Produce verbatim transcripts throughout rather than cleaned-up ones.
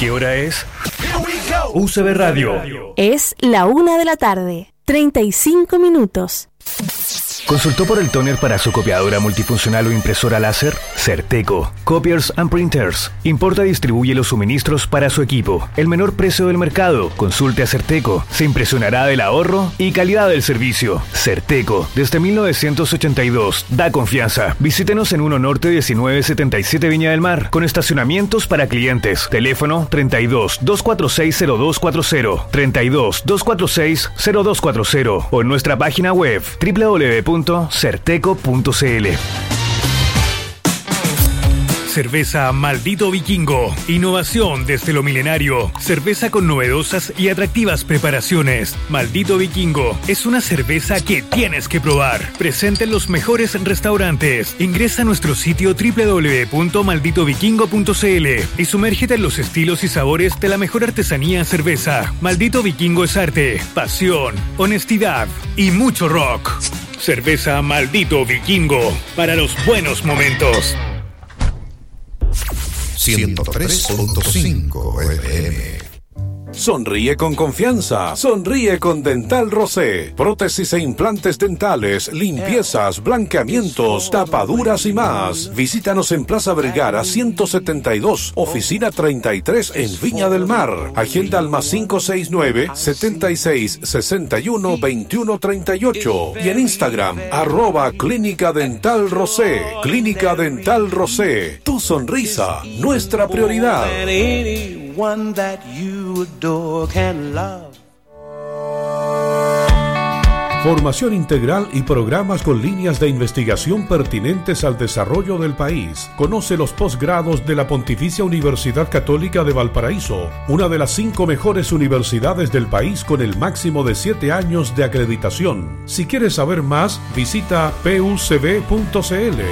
¿Qué hora es? U C B Radio. Es la una de la tarde, treinta y cinco minutos. ¿Consultó por el tóner para su copiadora multifuncional o impresora láser? Certeco, Copiers and Printers. Importa y distribuye los suministros para su equipo. El menor precio del mercado. Consulte a Certeco. Se impresionará del ahorro y calidad del servicio. Certeco, desde mil novecientos ochenta y dos. Da confianza. Visítenos en uno Norte diecinueve setenta y siete Viña del Mar, con estacionamientos para clientes. Teléfono treinta y dos, doscientos cuarenta y seis, cero dos cuarenta. treinta y dos, doscientos cuarenta y seis, cero dos cuarenta. O en nuestra página web doble u doble u doble u punto certeco punto c l. Cerveza Maldito Vikingo. Innovación desde lo milenario. Cerveza con novedosas y atractivas preparaciones. Maldito Vikingo es una cerveza que tienes que probar. Presente en los mejores restaurantes. Ingresa a nuestro sitio doble u doble u doble u punto maldito vikingo punto c l y sumérgete en los estilos y sabores de la mejor artesanía en cerveza. Maldito Vikingo es arte, pasión, honestidad y mucho rock. Cerveza Maldito Vikingo para los buenos momentos. ciento tres punto cinco F M. Sonríe con confianza. Sonríe con Dental Rosé. Prótesis e implantes dentales, limpiezas, blanqueamientos, tapaduras y más. Visítanos en Plaza Vergara ciento setenta y dos, oficina treinta y tres en Viña del Mar. Agenda al más cinco seis nueve, setenta y seis, sesenta y uno, veintiuno treinta y ocho. Y en Instagram, arroba Clínica Dental Rosé. Clínica Dental Rosé. Tu sonrisa, nuestra prioridad. One that you adore can love. Formación integral y programas con líneas de investigación pertinentes al desarrollo del país. Conoce los posgrados de la Pontificia Universidad Católica de Valparaíso, una de las cinco mejores universidades del país con el máximo de siete años de acreditación. Si quieres saber más, visita p u c b punto c l.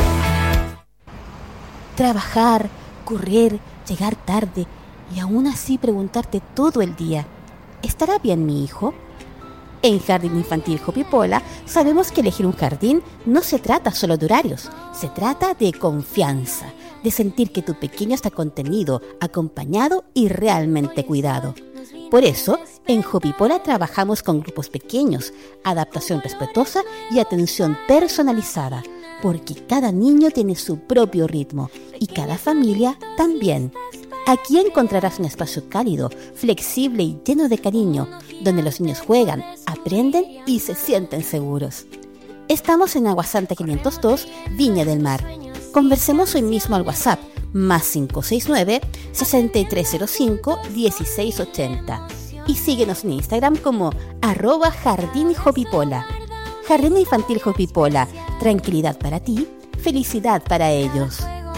Trabajar, correr, llegar tarde y aún así preguntarte todo el día, ¿estará bien mi hijo? En Jardín Infantil Hopipola sabemos que elegir un jardín no se trata solo de horarios, se trata de confianza, de sentir que tu pequeño está contenido, acompañado y realmente cuidado. Por eso, en Hopipola trabajamos con grupos pequeños, adaptación respetuosa y atención personalizada, porque cada niño tiene su propio ritmo y cada familia también. Aquí encontrarás un espacio cálido, flexible y lleno de cariño, donde los niños juegan, aprenden y se sienten seguros. Estamos en Aguasanta quinientos dos, Viña del Mar. Conversemos hoy mismo al WhatsApp, más cinco seis nueve, seis tres cero cinco, uno seis ocho cero. Y síguenos en Instagram como arroba Jardín Hopipola. Jardín Infantil Hopipola, tranquilidad para ti, felicidad para ellos.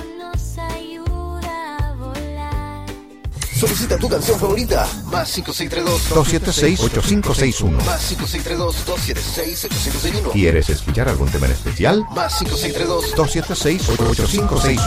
Solicita tu canción favorita. Más cinco seis tres dos, dos siete seis, ocho cinco seis uno. Más cinco seis tres dos, dos siete seis, ocho cinco seis uno. ¿Quieres escuchar algún tema en especial? Más cinco seis tres dos, dos siete seis, ocho cinco seis uno.